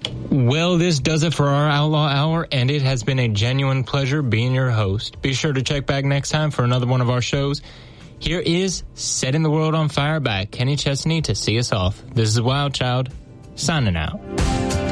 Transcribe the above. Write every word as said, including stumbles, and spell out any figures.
Well, this does it for our Outlaw Hour, and it has been a genuine pleasure being your host. Be sure to check back next time for another one of our shows. Here is Setting the World on Fire by Kenny Chesney to see us off. This is Wild Child, signing out.